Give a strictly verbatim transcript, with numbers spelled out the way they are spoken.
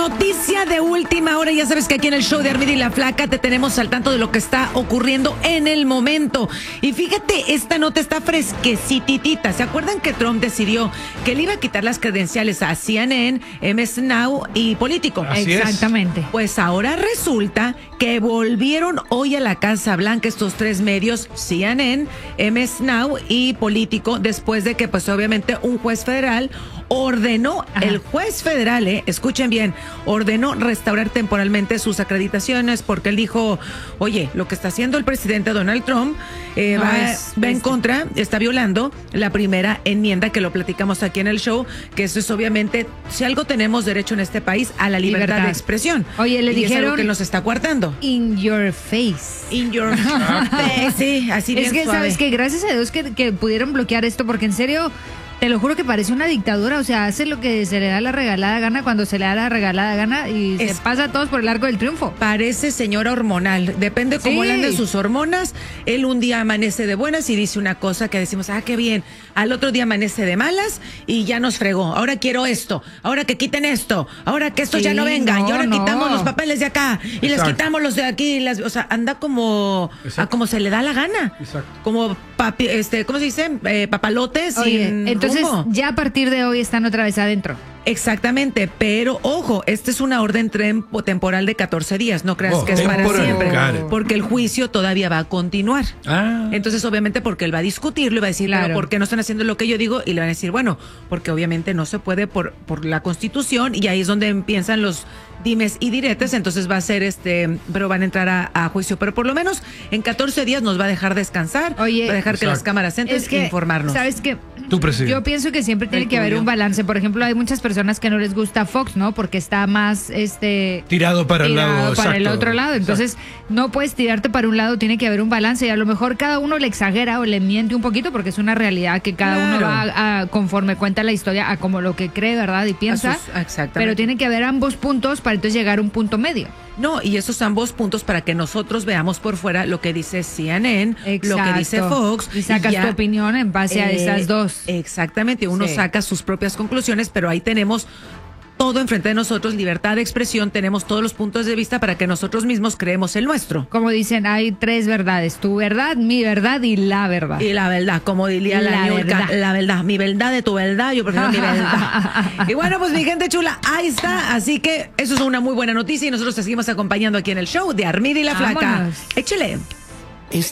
Noticia de última hora, ya sabes que aquí en el show de Armida y la Flaca te tenemos al tanto de lo que está ocurriendo en el momento. Y fíjate, esta nota está fresquecitita. ¿Se acuerdan que Trump decidió que le iba a quitar las credenciales a C N N, M S Now y Político? Así Exactamente. Es. Pues ahora resulta que volvieron hoy a la Casa Blanca estos tres medios, C N N, M S Now y Político, después de que pues obviamente un juez federal ordenó, Ajá. el juez federal, eh, escuchen bien, ordenó restaurar temporalmente sus acreditaciones porque él dijo, oye, lo que está haciendo el presidente Donald Trump eh, no va, es, va en es, contra, está violando la primera enmienda que lo platicamos aquí en el show, que eso es obviamente, si algo tenemos derecho en este país, a la libertad, libertad. de expresión. Oye, le y dijeron es algo que nos está coartando. In your face. In your face. Sí, así bien Es que, suave. ¿sabes que gracias a Dios que, que pudieron bloquear esto, porque en serio... Te lo juro que parece una dictadura, o sea, hace lo que se le da la regalada gana cuando se le da la regalada gana y es, se pasa a todos por el arco del triunfo. Parece señora hormonal, depende sí. cómo le anden sus hormonas. Él un día amanece de buenas y dice una cosa que decimos, ah, qué bien. Al otro día amanece de malas y ya nos fregó. Ahora quiero esto, ahora que quiten esto, ahora que esto sí, ya no venga. No, y ahora no. quitamos los papeles de acá y Exacto. les quitamos los de aquí. Las, o sea, anda como, a como se le da la gana. Exacto. Como, papi, este, ¿cómo se dice? Eh, papalotes. Oye, sin entonces rumbo. Ya a partir de hoy están otra vez adentro. Exactamente, pero ojo, esta es una orden temporal de catorce días, no creas oh, que es para siempre, porque el juicio todavía va a continuar. Ah. Entonces, obviamente, porque él va a discutirlo y va a decir, claro. pero ¿por qué no están haciendo lo que yo digo? Y le van a decir, bueno, porque obviamente no se puede por, por la Constitución, y ahí es donde empiezan los dimes y diretes, entonces va a ser este, pero van a entrar a, a juicio, pero por lo menos en catorce días nos va a dejar descansar, Oye, va a dejar exacto. que las cámaras entren es que, e informarnos. ¿Sabes qué? Tú, presidente. Yo pienso que siempre tiene el que tuyo. haber un balance. Por ejemplo, hay muchas personas que no les gusta Fox, ¿no? Porque está más este tirado para tirado el lado, para exacto, el otro lado. Entonces, exacto. no puedes tirarte para un lado, tiene que haber un balance y a lo mejor cada uno le exagera o le miente un poquito porque es una realidad que cada claro. uno va a, a, conforme cuenta la historia a como lo que cree, ¿verdad? Y piensa. Sus, exactamente. Pero tiene que haber ambos puntos para entonces llegar a un punto medio. No, y esos ambos puntos para que nosotros veamos por fuera lo que dice C N N, exacto. lo que dice Fox. Y sacas y ya, tu opinión en base eh, a esas dos. Exactamente, uno sí. saca sus propias conclusiones, pero ahí tenemos todo enfrente de nosotros, libertad de expresión, tenemos todos los puntos de vista para que nosotros mismos creemos el nuestro. Como dicen, hay tres verdades, tu verdad, mi verdad y la verdad. Y la verdad, como diría la, la Niurka, la verdad, mi verdad de tu verdad, yo prefiero mi verdad. Y bueno, pues mi gente chula, ahí está, así que eso es una muy buena noticia y nosotros te seguimos acompañando aquí en el show de Armida y la Flaca. Vámonos. Échale.